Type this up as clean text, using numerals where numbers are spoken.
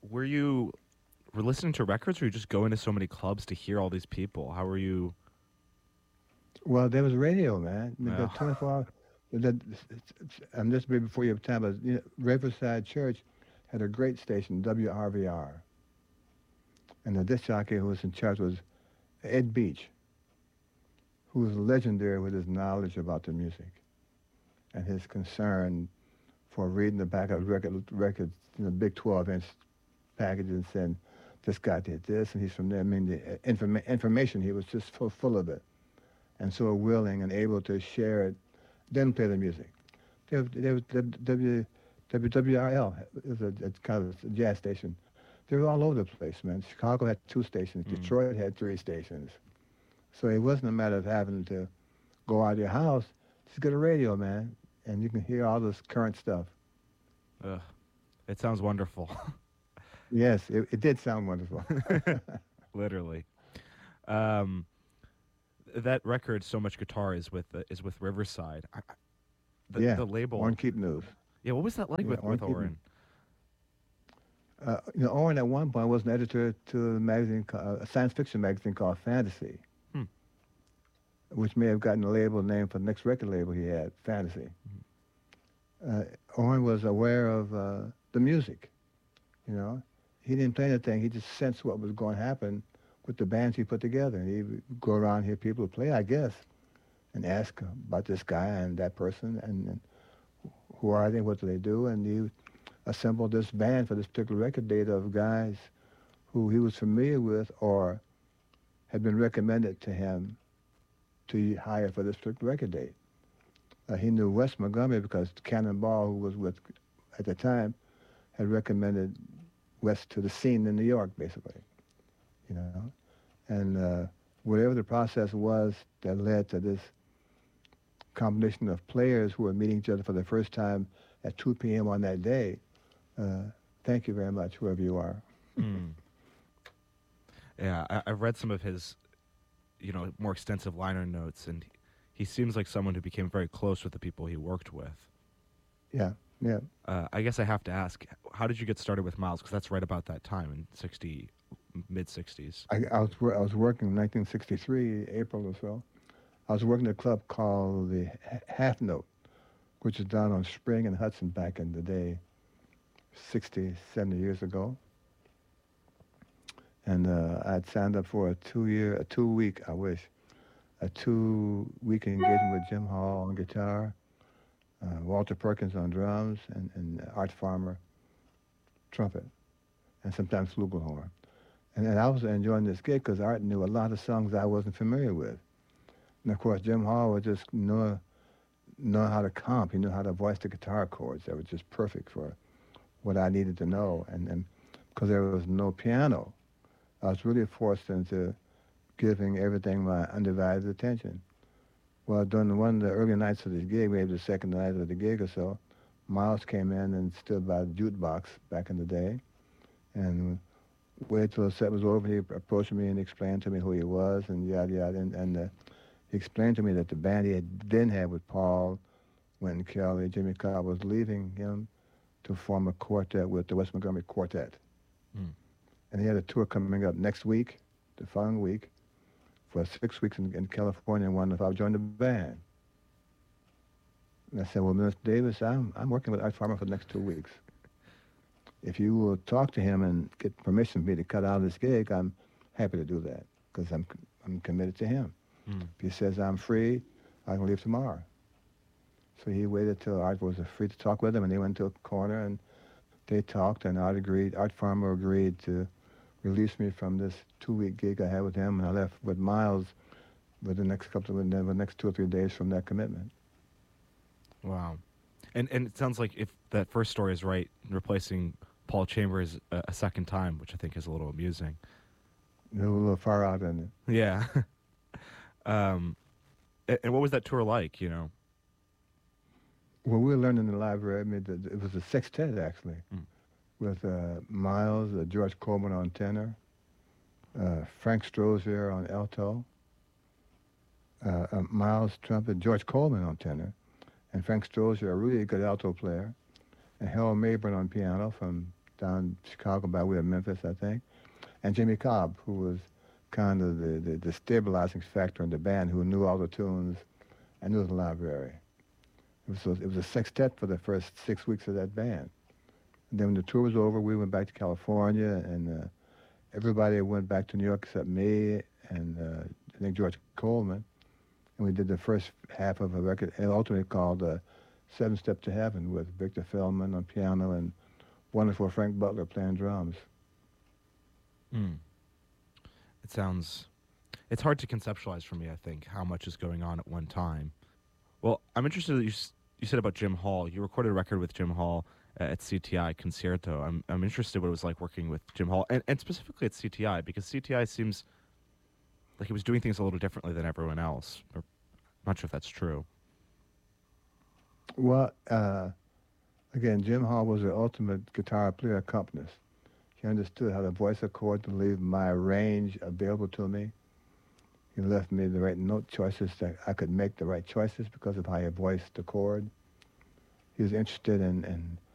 were you were listening to records, or were you just going to so many clubs to hear all these people? How were you? Well, there was radio, man. I mean, the Well, 24 hour. The, I'm just before your time, but Riverside Church had a great station, WRVR, and the disc jockey who was in charge was Ed Beach, who was legendary with his knowledge about the music and his concern for reading the back of records, big 12-inch packages and saying, this guy did this, and he's from there. I mean, the information, he was just full of it, and so willing and able to share it, then play the music. There was WWRL, it was a kind of a jazz station. They were all over the place, man. Chicago had 2 stations. Detroit had 3 stations. So it wasn't a matter of having to go out of your house. Just get a radio, man, and you can hear all this current stuff. ugh, it sounds wonderful. Yes, it did sound wonderful. Literally. Um, that record, "So Much Guitar," is with Riverside. Yeah, The label. Orrin Keep News. Yeah, what was that like Yeah, with Keep Oren? Orrin at one point was an editor to a magazine, a science fiction magazine called Fantasy, Hmm. which may have gotten the label name for the next record label he had, Fantasy. Orrin was aware of the music, you know. He didn't play anything. He just sensed what was going to happen with the bands he put together. And he would go around hear people play, I guess, and ask about this guy and that person and who are they, what do they do, and he assembled this band for this particular record date of guys who he was familiar with or had been recommended to him to hire for this particular record date. He knew Wes Montgomery because Cannonball, who was with at the time, had recommended Wes to the scene in New York, basically, you know. And whatever the process was that led to this combination of players who were meeting each other for the first time at 2 p.m. on that day, thank you very much, whoever you are. Mm. Yeah, I've read some of his, more extensive liner notes, and he seems like someone who became very close with the people he worked with. Yeah, yeah. I guess I have to ask, how did you get started with Miles? Because that's right about that time in mid-60s. I was working in 1963, April or so. I was working at a club called the Half Note, which was down on Spring and Hudson back in the day, 60, 70 years ago. And I'd signed up for a 2-week engagement with Jim Hall on guitar, Walter Perkins on drums, and Art Farmer trumpet, and sometimes flugelhorn. And I was enjoying this gig because Art knew a lot of songs I wasn't familiar with. And of course, Jim Hall would just know how to comp. He knew how to voice the guitar chords. That was just perfect for what I needed to know. And because there was no piano, I was really forced into giving everything my undivided attention. Well, during one of the early nights of this gig, maybe the second night of the gig or so, Miles came in and stood by the jukebox back in the day, and waited till the set was over. He approached me and explained to me who he was and yada yada. And he explained to me that the band he had with Paul, Wynton Kelly, Jimmy Cobb was leaving him to form a quartet with the Wes Montgomery Quartet. Mm. And he had a tour coming up next week, the following week, for 6 weeks in California, and wondered if I would join the band. And I said, well, Mr. Davis, I'm working with Art Farmer for the next 2 weeks. If you will talk to him and get permission for me to cut out of this gig, I'm happy to do that, because I'm committed to him. Mm. If he says I'm free, I can leave tomorrow. So he waited till Art was free to talk with him, and they went to a corner, and they talked, and Art Farmer agreed to release me from this 2-week gig I had with him, and I left with Miles the next 2 or 3 days from that commitment. Wow. And it sounds like, if that first story is right, replacing Paul Chambers a second time, which I think is a little amusing. A little far out, isn't it? Yeah. And what was that tour like, Well, we were learning in the library. I mean, it was a sextet, actually, with Miles, George Coleman on tenor, Frank Strozier on alto, Miles trumpet, George Coleman on tenor, and Frank Strozier, a really good alto player, and Harold Mabern on piano from down Chicago by way of Memphis, I think, and Jimmy Cobb, who was kind of the stabilizing factor in the band, who knew all the tunes and knew the library. It was a sextet for the first 6 weeks of that band. And then when the tour was over, we went back to California, and everybody went back to New York except me and I think George Coleman. And we did the first half of a record, and ultimately called Seven Step to Heaven, with Victor Feldman on piano and wonderful Frank Butler playing drums. It sounds... It's hard to conceptualize for me, I think, how much is going on at one time. Well, I'm interested that you said about Jim Hall. You recorded a record with Jim Hall at CTI Concerto. I'm interested what it was like working with Jim Hall, and specifically at CTI, because CTI seems like it was doing things a little differently than everyone else. I'm not sure if that's true. Well, again, Jim Hall was the ultimate guitar player accompanist. He understood how to voice a chord to leave my range available to me. He left me the right note choices that I could make the right choices because of how he voiced the chord. He was interested in